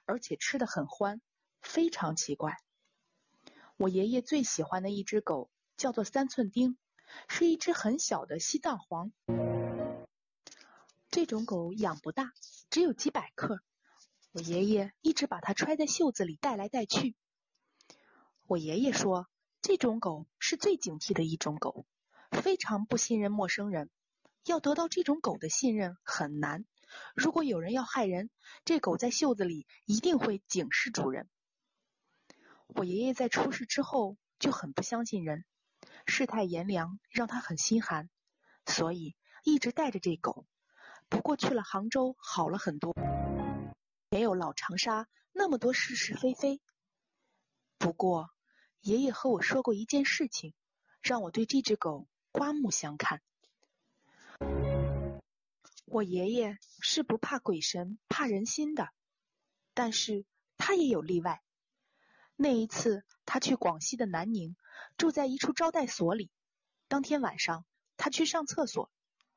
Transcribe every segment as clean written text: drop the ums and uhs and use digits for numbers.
而且吃得很欢，非常奇怪。我爷爷最喜欢的一只狗叫做三寸丁，是一只很小的西藏黄。这种狗养不大，只有几百克。我爷爷一直把它揣在袖子里带来带去。我爷爷说，这种狗是最警惕的一种狗，非常不信任陌生人。要得到这种狗的信任很难，如果有人要害人，这狗在袖子里一定会警示主人。我爷爷在出事之后就很不相信人，世态炎凉让他很心寒，所以一直带着这狗。不过去了杭州好了很多，没有老长沙那么多是是非非。不过爷爷和我说过一件事情，让我对这只狗刮目相看。我爷爷是不怕鬼神怕人心的，但是他也有例外。那一次他去广西的南宁，住在一处招待所里。当天晚上他去上厕所，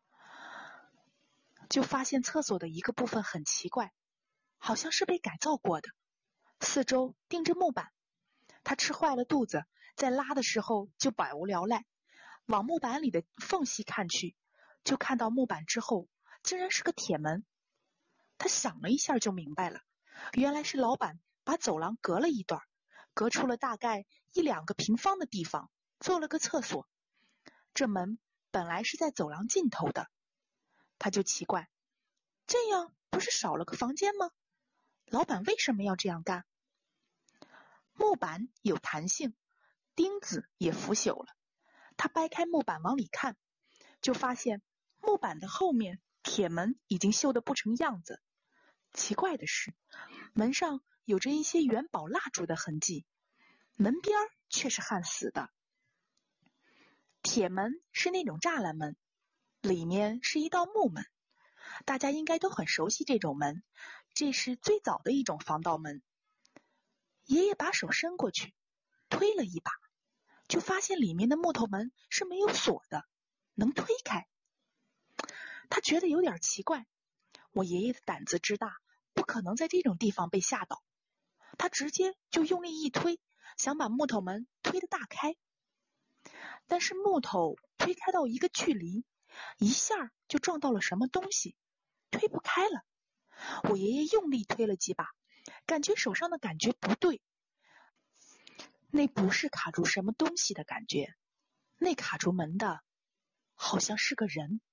就发现厕所的一个部分很奇怪，好像是被改造过的，四周钉着木板。他吃坏了肚子，在拉的时候就百无聊赖，往木板里的缝隙看去，就看到木板之后竟然是个铁门。他想了一下就明白了，原来是老板把走廊隔了一段，隔出了大概1-2个平方的地方，做了个厕所。这门本来是在走廊尽头的，他就奇怪，这样不是少了个房间吗？老板为什么要这样干？木板有弹性，钉子也腐朽了。他掰开木板往里看，就发现木板的后面铁门已经锈得不成样子。奇怪的是，门上有着一些元宝蜡烛的痕迹，门边却是焊死的。铁门是那种栅栏门，里面是一道木门，大家应该都很熟悉这种门，这是最早的一种防盗门。爷爷把手伸过去，推了一把，就发现里面的木头门是没有锁的，能推开。他觉得有点奇怪，我爷爷的胆子之大，不可能在这种地方被吓倒。他直接就用力一推，想把木头门推得大开。但是木头推开到一个距离，一下就撞到了什么东西，推不开了。我爷爷用力推了几把，感觉手上的感觉不对，那不是卡住什么东西的感觉，那卡住门的好像是个人。